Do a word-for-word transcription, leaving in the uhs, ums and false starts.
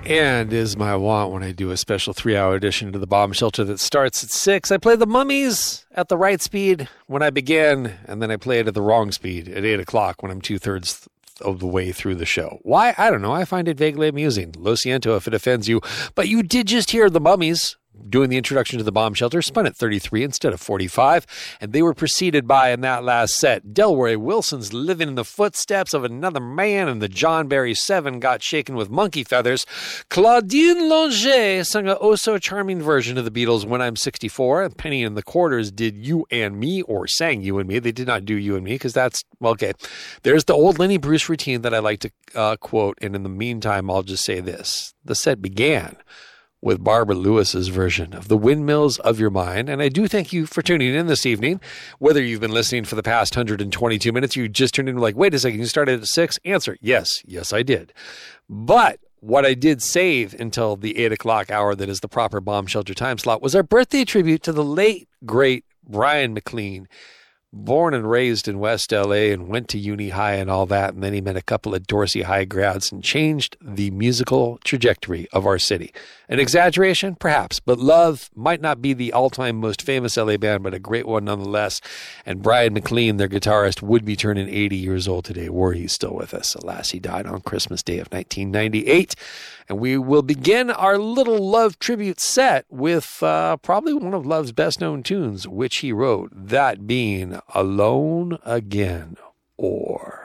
And is my want when I do a special three-hour edition to the Bomb Shelter that starts at six. I play the Mummies at the right speed when I begin, and then I play it at the wrong speed at eight o'clock when I'm two-thirds of the way through the show. Why? I don't know. I find it vaguely amusing. Lo siento if it offends you. But you did just hear the Mummies doing the introduction to the Bomb Shelter, spun at thirty-three instead of forty-five, and they were preceded by, in that last set, Delroy Wilson's Living in the Footsteps of Another Man, and the John Barry Seven got shaken with monkey feathers. Claudine Longet sung a oh-so-charming version of the Beatles' When I'm sixty-four, and Penny and the Quarters did You and Me, or sang You and Me. They did not do You and Me, because that's, well, okay. There's the old Lenny Bruce routine that I like to uh, quote, and in the meantime, I'll just say this. The set began with Barbara Lewis's version of The Windmills of Your Mind. And I do thank you for tuning in this evening. Whether you've been listening for the past one hundred twenty-two minutes, you just tuned in like, wait a second, you started at six? Answer, yes, yes, I did. But what I did save until the eight o'clock hour that is the proper Bomb Shelter time slot was our birthday tribute to the late, great Brian McLean. Born and raised in West L A and went to Uni High and all that, and then he met a couple of Dorsey High grads and changed the musical trajectory of our city. An exaggeration? Perhaps, but Love might not be the all-time most famous L A band, but a great one nonetheless. And Brian McLean, their guitarist, would be turning eighty years old today, were he still with us. Alas, he died on Christmas Day of nineteen ninety-eight. And we will begin our little Love tribute set with uh, probably one of Love's best-known tunes, which he wrote, that being Alone Again, or...